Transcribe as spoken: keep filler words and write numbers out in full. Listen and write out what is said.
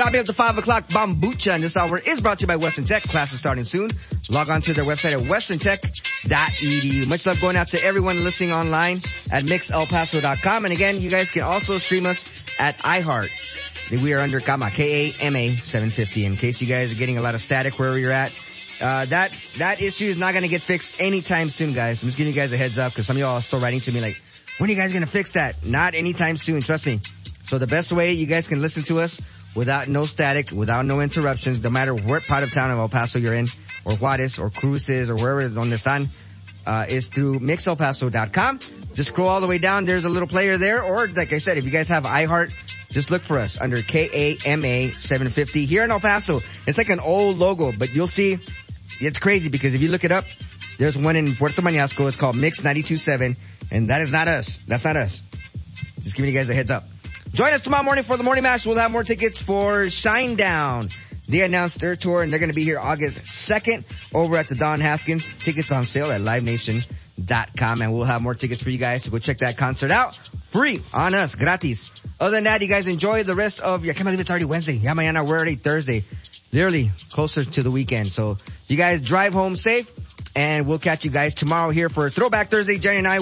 Wrapping up the five o'clock Bambucha, and this hour is brought to you by Western Tech. Classes starting soon. Log on to their website at western tech dot e d u. Much love going out to everyone listening online at mix el paso dot com. And again, you guys can also stream us at iHeart. We are under Kama, K A M A seven fifty. In case you guys are getting a lot of static wherever you're at, uh, that, that issue is not going to get fixed anytime soon, guys. I'm just giving you guys a heads up because some of y'all are still writing to me like, when are you guys going to fix that? Not anytime soon, trust me. So the best way you guys can listen to us without no static, without no interruptions, no matter what part of town of El Paso you're in, or Juarez, or Cruces, or wherever donde están, uh, is through mix el paso dot com. Just scroll all the way down. There's a little player there. Or, like I said, if you guys have iHeart, just look for us under K A M A seven fifty here in El Paso. It's like an old logo, but you'll see it's crazy because if you look it up, there's one in Puerto Mañasco. It's called Mix ninety-two point seven, and that is not us. That's not us. Just giving you guys a heads up. Join us tomorrow morning for the morning mash. We'll have more tickets for Shinedown. They announced their tour, and they're going to be here August second over at the Don Haskins. Tickets on sale at live nation dot com, and we'll have more tickets for you guys to go check that concert out. Free on us, gratis. Other than that, you guys enjoy the rest of your, I can't believe it's already Wednesday. Yeah, mañana, we're already Thursday. Literally closer to the weekend. So you guys drive home safe, and we'll catch you guys tomorrow here for Throwback Thursday. Jenny and I